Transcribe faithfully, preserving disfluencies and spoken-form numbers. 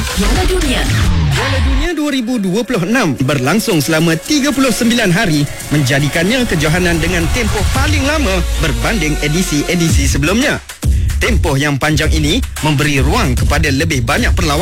Piala Dunia. Piala Dunia dua ribu dua puluh enam berlangsung selama tiga puluh sembilan hari, menjadikannya kejohanan dengan tempoh paling lama berbanding edisi-edisi sebelumnya. Tempoh yang panjang ini memberi ruang kepada lebih banyak perlawanan